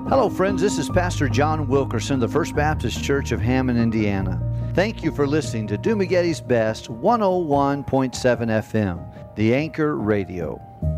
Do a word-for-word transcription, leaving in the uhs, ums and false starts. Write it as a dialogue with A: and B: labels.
A: Hello, friends. This is Pastor John Wilkerson, the First Baptist Church of Hammond, Indiana. Thank you for listening to Dumagetti's Best one oh one point seven F M, the Anchor Radio.